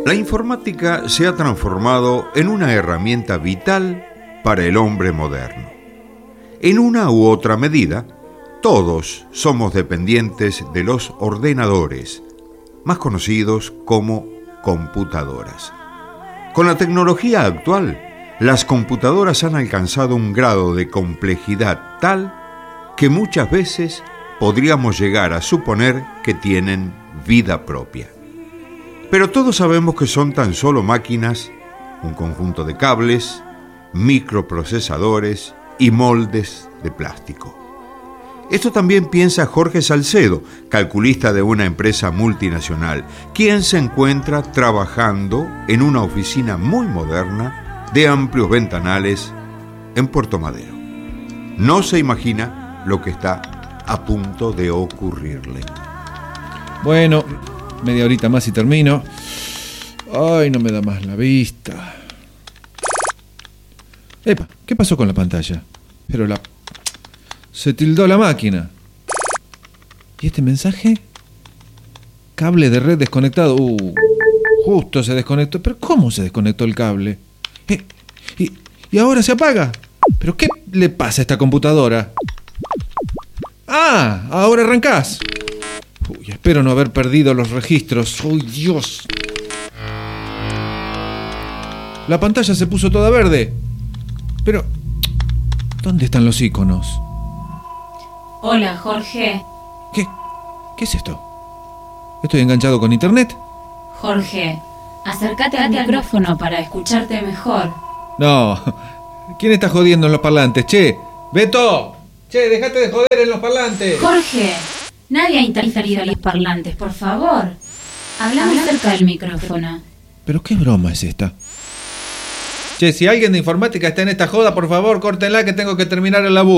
La informática se ha transformado en una herramienta vital para el hombre moderno. En una u otra medida, todos somos dependientes de los ordenadores, más conocidos como computadoras. Con la tecnología actual, las computadoras han alcanzado un grado de complejidad tal que muchas veces podríamos llegar a suponer que tienen vida propia. Pero todos sabemos que son tan solo máquinas, un conjunto de cables, microprocesadores y moldes de plástico. Esto también piensa Jorge Salcedo, calculista de una empresa multinacional, quien se encuentra trabajando en una oficina muy moderna de amplios ventanales en Puerto Madero. No se imagina lo que está a punto de ocurrirle. Bueno, media horita más y termino. Ay, no me da más la vista. Epa, ¿qué pasó con la pantalla? Pero se tildó la máquina. ¿Y este mensaje? Cable de red desconectado. Justo se desconectó. ¿Pero cómo se desconectó el cable? ¿Y ahora se apaga? ¿Pero qué le pasa a esta computadora? ¡Ah! Ahora arrancás. Uy, espero no haber perdido los registros. ¡Uy, Dios! La pantalla se puso toda verde. Pero, ¿dónde están los iconos? Hola, Jorge. ¿Qué es esto? ¿Estoy enganchado con internet? Jorge, acércate al micrófono para escucharte mejor. No. ¿Quién está jodiendo en los parlantes? Che, Beto. Che, dejate de joder en los parlantes. Jorge, nadie ha interferido en los parlantes, por favor. Hablamos cerca del micrófono. ¿Pero qué broma es esta? Che, si alguien de informática está en esta joda, por favor, córtenla que tengo que terminar el laburo.